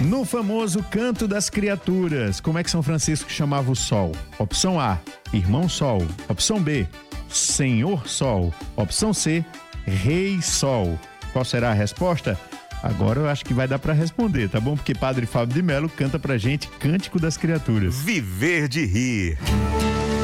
No famoso Canto das Criaturas, como é que São Francisco chamava o Sol? Opção A, Irmão Sol. Opção B, Senhor Sol. Opção C, Rei Sol. Qual será a resposta? Agora eu acho que vai dar para responder, tá bom? Porque Padre Fábio de Melo canta pra gente Cântico das Criaturas. Viver de rir.